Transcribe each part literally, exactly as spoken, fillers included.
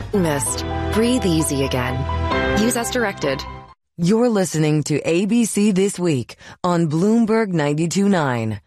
Mist. Breathe easy again. Use as directed. You're listening to A B C This Week on Bloomberg ninety-two point nine.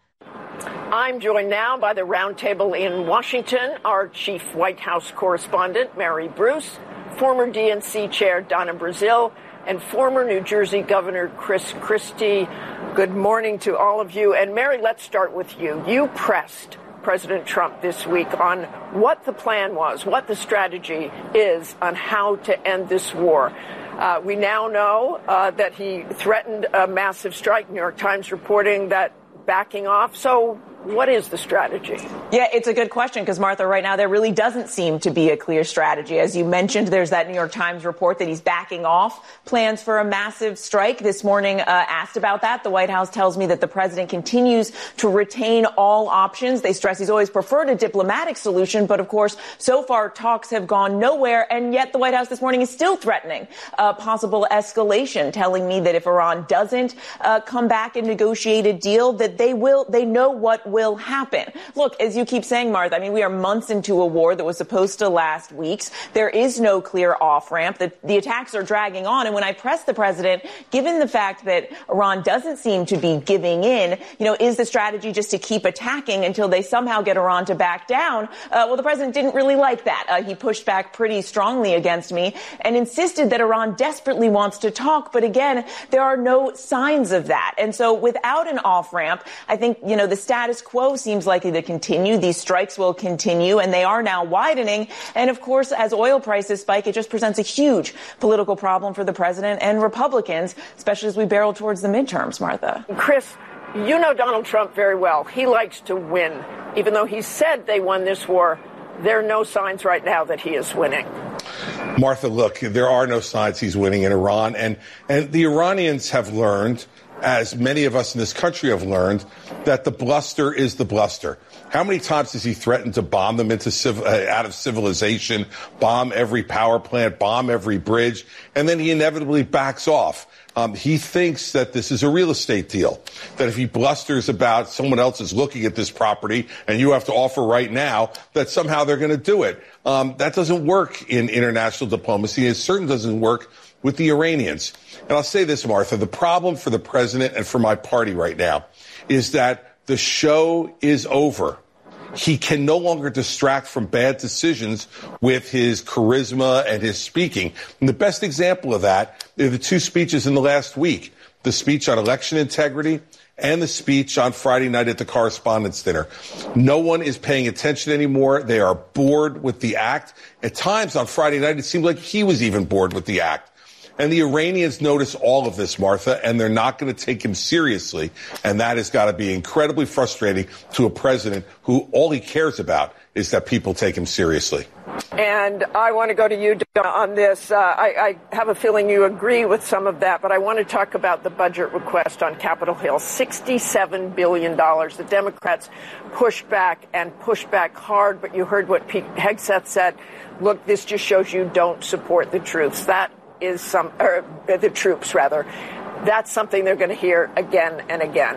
I'm joined now by the roundtable in Washington, our chief White House correspondent, Mary Bruce, former D N C chair Donna Brazile, and former New Jersey Governor Chris Christie. Good morning to all of you. And Mary, let's start with you. You pressed President Trump this week on what the plan was, what the strategy is on how to end this war. Uh, we now know uh, that he threatened a massive strike. New York Times reporting that backing off. So what is the strategy? Yeah, it's a good question because, Martha, right now there really doesn't seem to be a clear strategy. As you mentioned, there's that New York Times report that he's backing off plans for a massive strike. This morning, uh, asked about that. The White House tells me that the president continues to retain all options. They stress he's always preferred a diplomatic solution. But, of course, so far talks have gone nowhere. And yet the White House this morning is still threatening a possible escalation, telling me that if Iran doesn't uh, come back and negotiate a deal, that they will, they know what will happen. Look, as you keep saying, Martha, I mean, we are months into a war that was supposed to last weeks. There is no clear off-ramp. The, the attacks are dragging on. And when I press the president, given the fact that Iran doesn't seem to be giving in, you know, is the strategy just to keep attacking until they somehow get Iran to back down? Uh, well, the president didn't really like that. Uh, he pushed back pretty strongly against me and insisted that Iran desperately wants to talk. But again, there are no signs of that. And so without an off-ramp, I think, you know, the status quo seems likely to continue. These strikes will continue, and they are now widening. And, of course, as oil prices spike, it just presents a huge political problem for the president and Republicans, especially as we barrel towards the midterms, Martha. Chris, you know Donald Trump very well. He likes to win. Even though he said they won this war, there are no signs right now that he is winning. Martha, look, there are no signs he's winning in Iran. And, and the Iranians have learned, as many of us in this country have learned, that the bluster is the bluster. How many times has he threatened to bomb them into civ- uh, out of civilization, bomb every power plant, bomb every bridge, and then he inevitably backs off? Um, he thinks that this is a real estate deal, that if he blusters about someone else is looking at this property and you have to offer right now, that somehow they're going to do it. Um, that doesn't work in international diplomacy. It certainly doesn't work with the Iranians. And I'll say this, Martha, the problem for the president and for my party right now is that the show is over. He can no longer distract from bad decisions with his charisma and his speaking. And the best example of that are the two speeches in the last week, the speech on election integrity and the speech on Friday night at the Correspondents' Dinner. No one is paying attention anymore. They are bored with the act. At times on Friday night, it seemed like he was even bored with the act. And the Iranians notice all of this, Martha, and they're not going to take him seriously. And that has got to be incredibly frustrating to a president who all he cares about is that people take him seriously. And I want to go to you, Donna, on this. Uh, I, I have a feeling you agree with some of that, but I want to talk about the budget request on Capitol Hill, sixty-seven billion dollars. The Democrats pushed back and pushed back hard, but you heard what Pete Hegseth said. Look, this just shows you don't support the troops. That is some, or the troops, rather. That's something they're going to hear again and again.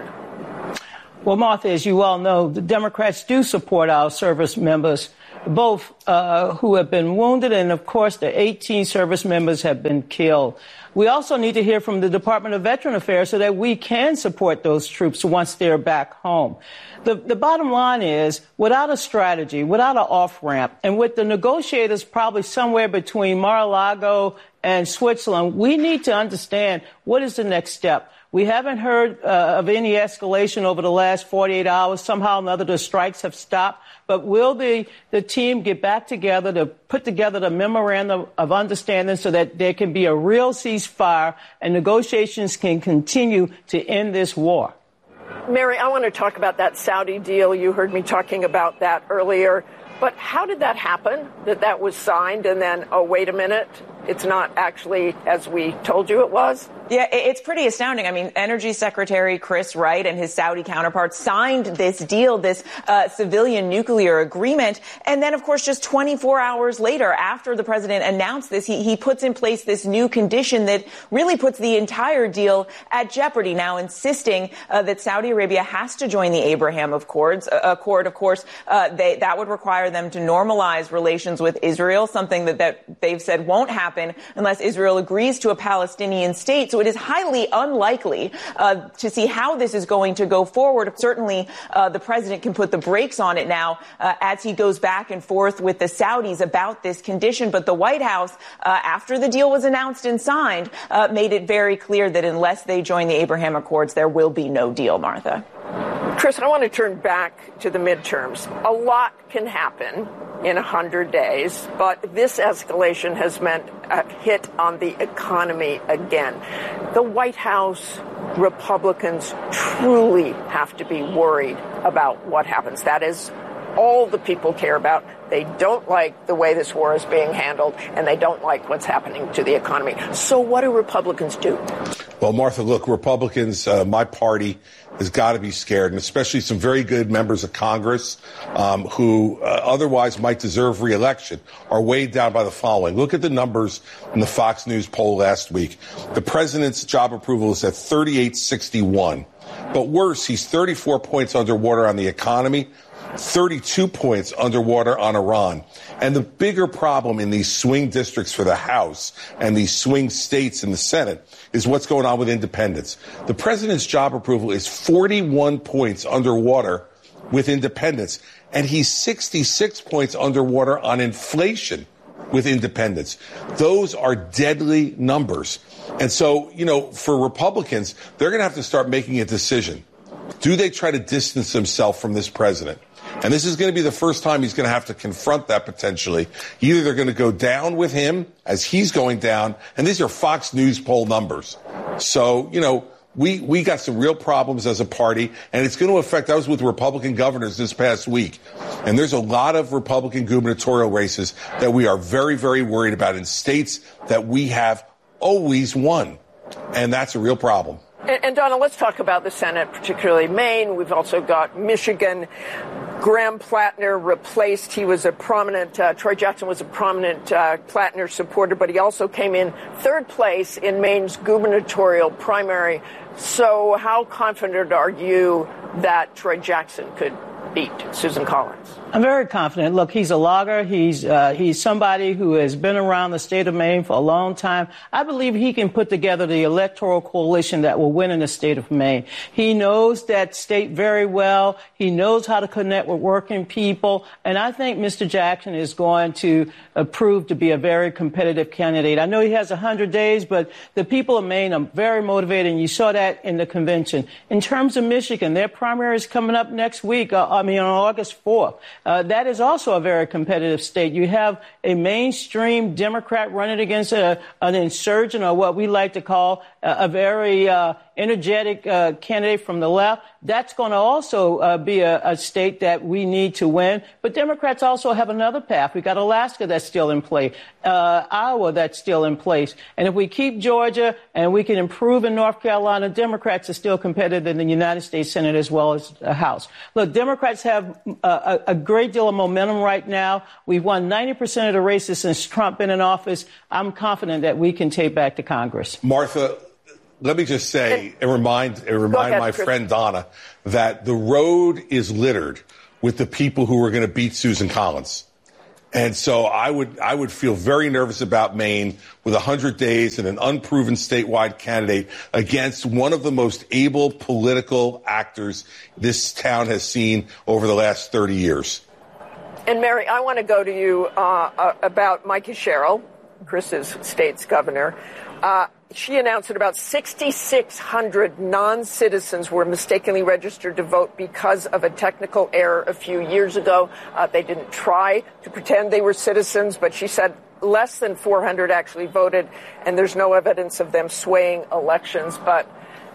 Well, Martha, as you all know, the Democrats do support our service members, both uh, who have been wounded and, of course, the eighteen service members have been killed. We also need to hear from the Department of Veteran Affairs so that we can support those troops once they're back home. The, the bottom line is, without a strategy, without an off-ramp, and with the negotiators probably somewhere between Mar-a-Lago and Switzerland, we need to understand what is the next step. We haven't heard uh, of any escalation over the last forty-eight hours. Somehow or another, the strikes have stopped. But will the, the team get back together to put together the memorandum of understanding so that there can be a real ceasefire and negotiations can continue to end this war? Mary, I want to talk about that Saudi deal. You heard me talking about that earlier. But how did that happen, that that was signed and then, oh, wait a minute, it's not actually as we told you it was? Yeah, it's pretty astounding. I mean, Energy Secretary Chris Wright and his Saudi counterparts signed this deal, this uh, civilian nuclear agreement. And then, of course, just twenty-four hours later, after the president announced this, he, he puts in place this new condition that really puts the entire deal at jeopardy, now insisting uh, that Saudi Arabia has to join the Abraham Accords. Uh, Accord, of course, uh, they, that would require them to normalize relations with Israel, something that, that they've said won't happen unless Israel agrees to a Palestinian state. So it is highly unlikely uh, to see how this is going to go forward. Certainly, uh, the president can put the brakes on it now uh, as he goes back and forth with the Saudis about this condition. But the White House, uh, after the deal was announced and signed, uh, made it very clear that unless they join the Abraham Accords, there will be no deal, Martha. Chris, I want to turn back to the midterms. A lot can happen in one hundred days, but this escalation has meant a hit on the economy again. The White House Republicans truly have to be worried about what happens. That is all the people care about. They don't like the way this war is being handled, and they don't like what's happening to the economy. So what do Republicans do? Well, Martha, look, Republicans, uh, my party has got to be scared, and especially some very good members of Congress um, who uh, otherwise might deserve re-election are weighed down by the following. Look at the numbers in the Fox News poll last week. The president's job approval is at thirty-eight sixty-one. But worse, he's thirty-four points underwater on the economy, thirty-two points underwater on Iran. And the bigger problem in these swing districts for the House and these swing states in the Senate is what's going on with independents. The president's job approval is forty-one points underwater with independents, and he's sixty-six points underwater on inflation with independents. Those are deadly numbers. And so, you know, for Republicans, they're going to have to start making a decision. Do they try to distance themselves from this president? And this is going to be the first time he's going to have to confront that potentially. Either they're going to go down with him as he's going down, and these are Fox News poll numbers. So, you know, we, we got some real problems as a party, and it's going to affect, I was with Republican governors this past week, and there's a lot of Republican gubernatorial races that we are very, very worried about in states that we have always won. And that's a real problem. And, and Donna, let's talk about the Senate, particularly Maine. We've also got Michigan. Graham Plattner replaced, he was a prominent, uh, Troy Jackson was a prominent uh, Plattner supporter, but he also came in third place in Maine's gubernatorial primary. So how confident are you that Troy Jackson could beat Susan Collins? I'm very confident. Look, he's a logger. He's uh, he's somebody who has been around the state of Maine for a long time. I believe he can put together the electoral coalition that will win in the state of Maine. He knows that state very well. He knows how to connect with working people. And I think Mister Jackson is going to uh, prove to be a very competitive candidate. I know he has one hundred days, but the people of Maine are very motivated, and you saw that in the convention. In terms of Michigan, their primary is coming up next week, uh, I mean on August fourth. Uh, that is also a very competitive state. You have a mainstream Democrat running against a, an insurgent, or what we like to call a, a very uh, energetic uh, candidate from the left. That's going to also uh, be a, a state that we need to win. But Democrats also have another path. We've got Alaska that's still in play, uh, Iowa that's still in place. And if we keep Georgia and we can improve in North Carolina, Democrats are still competitive in the United States Senate as well as the House. Look, Democrats have a, a great deal of momentum right now. We've won ninety percent of the races since Trump been in office. I'm confident that we can take back to Congress. Martha, let me just say and remind, and remind ahead, my Chris. friend Donna that the road is littered with the people who are going to beat Susan Collins. And so I would I would feel very nervous about Maine with one hundred days and an unproven statewide candidate against one of the most able political actors this town has seen over the last thirty years. And Mary, I want to go to you uh, uh, about Mikey Sherrill, Chris's state's governor. Uh, she announced that about sixty-six hundred non-citizens were mistakenly registered to vote because of a technical error a few years ago. Uh, they didn't try to pretend they were citizens, but she said less than four hundred actually voted, and there's no evidence of them swaying elections. But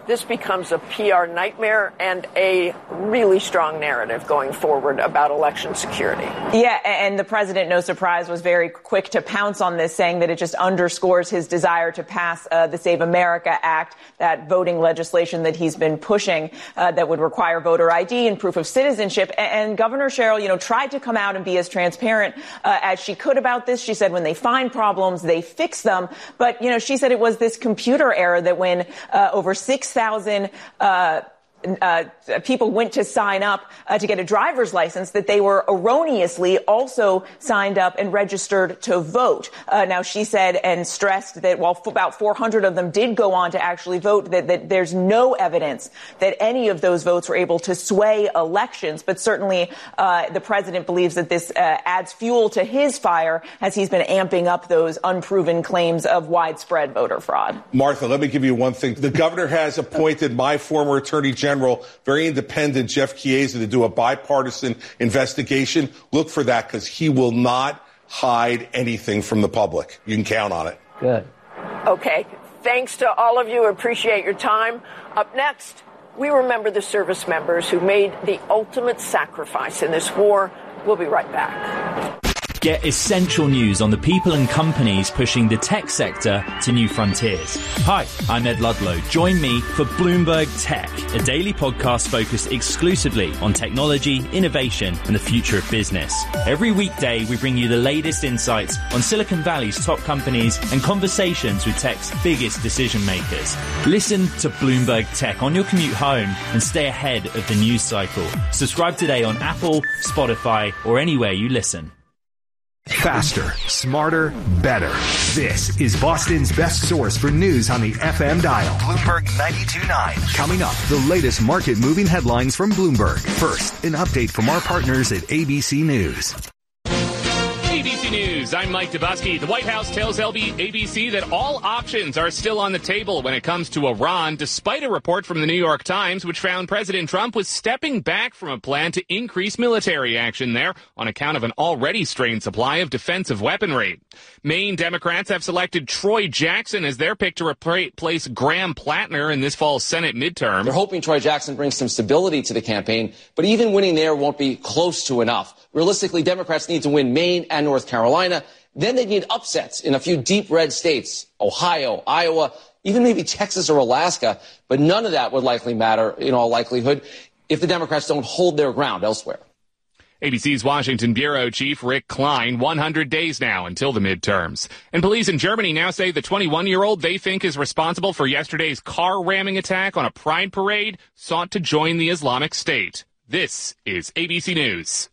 this becomes a P R nightmare and a really strong narrative going forward about election security. Yeah, and the president, no surprise, was very quick to pounce on this, saying that it just underscores his desire to pass uh, the Save America Act, that voting legislation that he's been pushing uh, that would require voter I D and proof of citizenship. And, and Governor Sherrill, you know, tried to come out and be as transparent uh, as she could about this. She said when they find problems, they fix them. But, you know, she said it was this computer error that when uh, over six thousand uh, uh, people went to sign up uh, to get a driver's license, that they were erroneously also signed up and registered to vote. Uh, now, she said and stressed that while f- about four hundred of them did go on to actually vote, that, that there's no evidence that any of those votes were able to sway elections. But certainly uh, the president believes that this uh, adds fuel to his fire as he's been amping up those unproven claims of widespread voter fraud. Martha, let me give you one thing. The governor has appointed my former attorney general, very independent Jeff Chiesa, to do a bipartisan investigation. Look for that, because he will not hide anything from the public. You can count on it. Good. Okay. Thanks to all of you. Appreciate your time. Up next, we remember the service members who made the ultimate sacrifice in this war. We'll be right back. Get essential news on the people and companies pushing the tech sector to new frontiers. Hi, I'm Ed Ludlow. Join me for Bloomberg Tech, a daily podcast focused exclusively on technology, innovation, and the future of business. Every weekday, we bring you the latest insights on Silicon Valley's top companies and conversations with tech's biggest decision makers. Listen to Bloomberg Tech on your commute home and stay ahead of the news cycle. Subscribe today on Apple, Spotify, or anywhere you listen. Faster, smarter, better. This is Boston's best source for news on the F M dial. Bloomberg ninety-two point nine. Coming up, the latest market-moving headlines from Bloomberg. First, an update from our partners at A B C News. A B C News, I'm Mike Dubusky. The White House tells A B C that all options are still on the table when it comes to Iran, despite a report from the New York Times which found President Trump was stepping back from a plan to increase military action there on account of an already strained supply of defensive weaponry. Maine Democrats have selected Troy Jackson as their pick to replace Graham Plattner in this fall's Senate midterm. They're hoping Troy Jackson brings some stability to the campaign, but even winning there won't be close to enough. Realistically, Democrats need to win Maine and North Carolina. Then they need upsets in a few deep red states, Ohio, Iowa, even maybe Texas or Alaska. But none of that would likely matter in all likelihood if the Democrats don't hold their ground elsewhere. A B C's Washington bureau chief Rick Klein, one hundred days now until the midterms. And police in Germany now say the twenty-one-year-old they think is responsible for yesterday's car ramming attack on a pride parade sought to join the Islamic State. This is A B C News.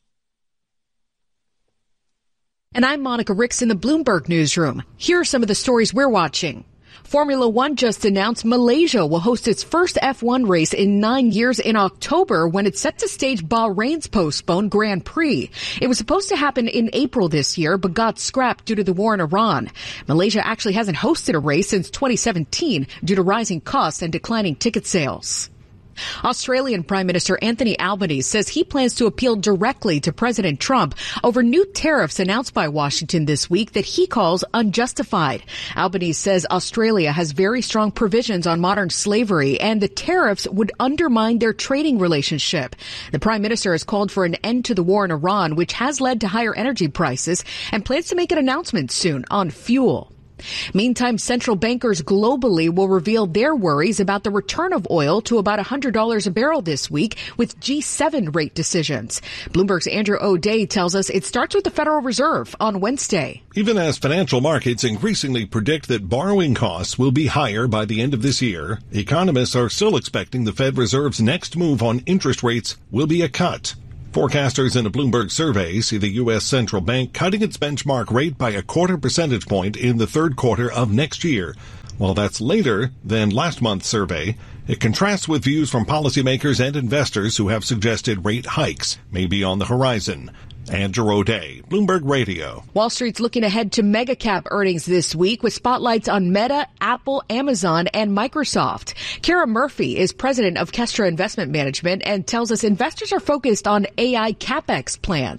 And I'm Monica Ricks in the Bloomberg Newsroom. Here are some of the stories we're watching. Formula One just announced Malaysia will host its first F one race in nine years in October when it's set to stage Bahrain's postponed Grand Prix. It was supposed to happen in April this year, but got scrapped due to the war in Iran. Malaysia actually hasn't hosted a race since twenty seventeen due to rising costs and declining ticket sales. Australian Prime Minister Anthony Albanese says he plans to appeal directly to President Trump over new tariffs announced by Washington this week that he calls unjustified. Albanese says Australia has very strong provisions on modern slavery and the tariffs would undermine their trading relationship. The Prime Minister has called for an end to the war in Iran, which has led to higher energy prices, and plans to make an announcement soon on fuel. Meantime, central bankers globally will reveal their worries about the return of oil to about one hundred dollars a barrel this week with G seven rate decisions. Bloomberg's Andrew O'Day tells us it starts with the Federal Reserve on Wednesday. Even as financial markets increasingly predict that borrowing costs will be higher by the end of this year, economists are still expecting the Fed Reserve's next move on interest rates will be a cut. Forecasters in a Bloomberg survey see the U S central bank cutting its benchmark rate by a quarter percentage point in the third quarter of next year. While that's later than last month's survey, it contrasts with views from policymakers and investors who have suggested rate hikes may be on the horizon. Andrew O'Day, Bloomberg Radio. Wall Street's looking ahead to mega cap earnings this week with spotlights on Meta, Apple, Amazon, and Microsoft. Kara Murphy is president of Kestra Investment Management and tells us investors are focused on A I CapEx plans.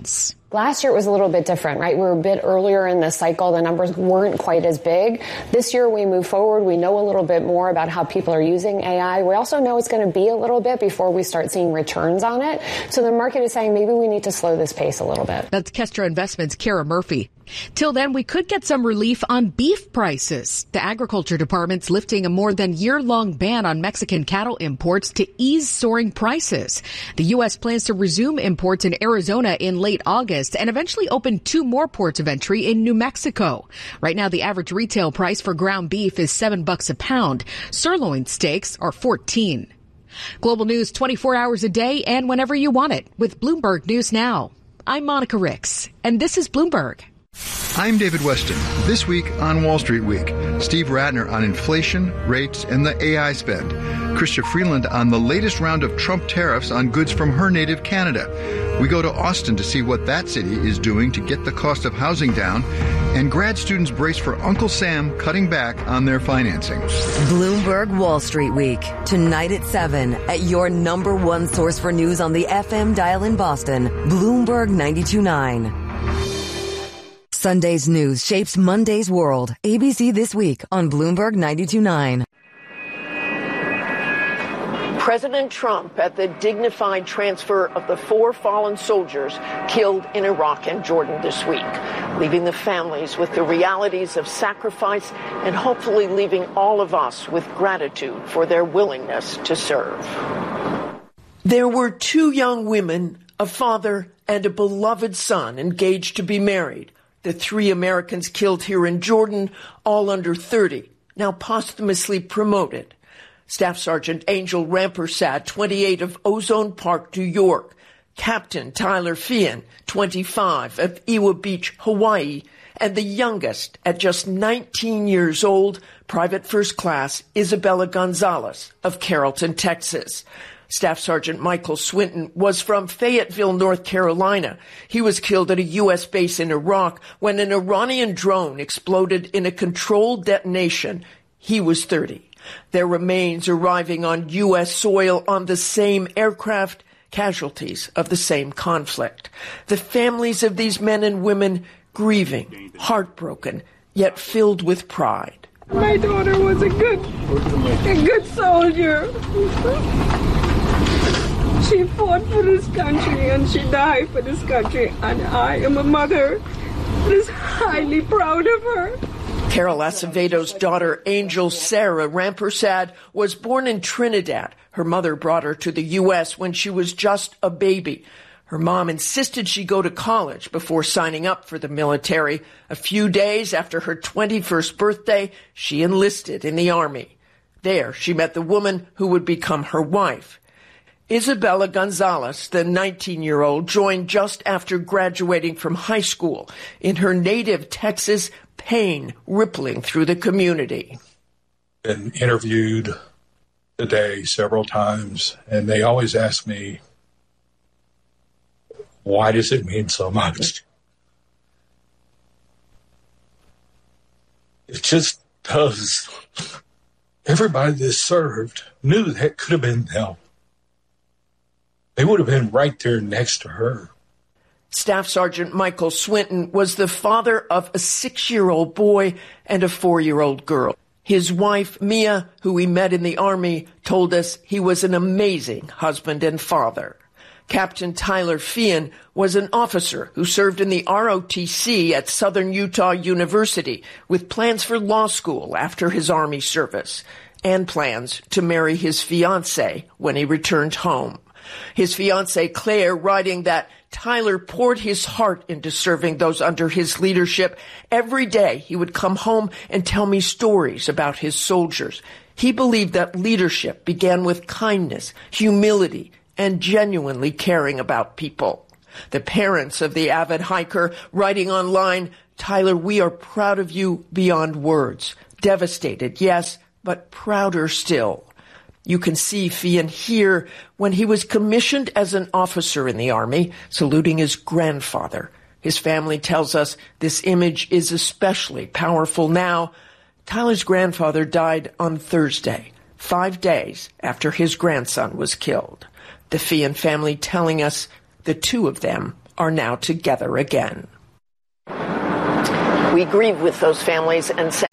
Last year it was a little bit different, right? We were a bit earlier in the cycle. The numbers weren't quite as big. This year we move forward. We know a little bit more about how people are using A I. We also know it's going to be a little bit before we start seeing returns on it. So the market is saying maybe we need to slow this pace a little bit. That's Kestra Investments' Kara Murphy. Till then, we could get some relief on beef prices. The Agriculture Department's lifting a more than year-long ban on Mexican cattle imports to ease soaring prices. The U S plans to resume imports in Arizona in late August and eventually open two more ports of entry in New Mexico. Right now, the average retail price for ground beef is seven bucks a pound. Sirloin steaks are fourteen. Global news twenty-four hours a day and whenever you want it with Bloomberg News Now. I'm Monica Ricks, and this is Bloomberg. I'm David Weston. This week on Wall Street Week, Steve Ratner on inflation, rates, and the A I spend. Chrystia Freeland on the latest round of Trump tariffs on goods from her native Canada. We go to Austin to see what that city is doing to get the cost of housing down. And grad students brace for Uncle Sam cutting back on their financing. Bloomberg Wall Street Week, tonight at seven at your number one source for news on the F M dial in Boston, Bloomberg ninety-two point nine. Sunday's news shapes Monday's world. A B C This Week on Bloomberg ninety-two point nine. President Trump at the dignified transfer of the four fallen soldiers killed in Iraq and Jordan this week, leaving the families with the realities of sacrifice and hopefully leaving all of us with gratitude for their willingness to serve. There were two young women, a father and a beloved son engaged to be married. The three Americans killed here in Jordan, all under thirty, now posthumously promoted. Staff Sergeant Angel Rampersad, twenty-eight, of Ozone Park, New York. Captain Tyler Feehan, twenty-five, of Iwa Beach, Hawaii. And the youngest, at just nineteen years old, Private First Class Isabella Gonzalez of Carrollton, Texas. Staff Sergeant Michael Swinton was from Fayetteville, North Carolina. He was killed at a U S base in Iraq when an Iranian drone exploded in a controlled detonation. He was thirty. Their remains arriving on U S soil on the same aircraft, casualties of the same conflict. The families of these men and women grieving, heartbroken, yet filled with pride. My daughter was a good, a good soldier. She fought for this country and she died for this country, and I am a mother that is highly proud of her. Carol Acevedo's daughter, Angel Sarah Rampersad, was born in Trinidad. Her mother brought her to the U S when she was just a baby. Her mom insisted she go to college before signing up for the military. A few days after her twenty-first birthday, she enlisted in the Army. There, she met the woman who would become her wife. Isabella Gonzalez, the nineteen-year-old, joined just after graduating from high school. In her native Texas, pain rippling through the community. Been interviewed today several times, and they always ask me, why does it mean so much? It just does. Everybody that served knew that could have been them. They would have been right there next to her. Staff Sergeant Michael Swinton was the father of a six-year-old boy and a four-year-old girl. His wife, Mia, who we met in the Army, told us he was an amazing husband and father. Captain Tyler Feehan was an officer who served in the R O T C at Southern Utah University with plans for law school after his Army service and plans to marry his fiancée when he returned home. His fiancée, Claire, writing that Tyler poured his heart into serving those under his leadership. Every day he would come home and tell me stories about his soldiers. He believed that leadership began with kindness, humility, and genuinely caring about people. The parents of the avid hiker writing online, Tyler, we are proud of you beyond words. Devastated, yes, but prouder still. You can see Feehan here when he was commissioned as an officer in the Army, saluting his grandfather. His family tells us this image is especially powerful now. Tyler's grandfather died on Thursday, five days after his grandson was killed. The Feehan family telling us the two of them are now together again. We grieve with those families and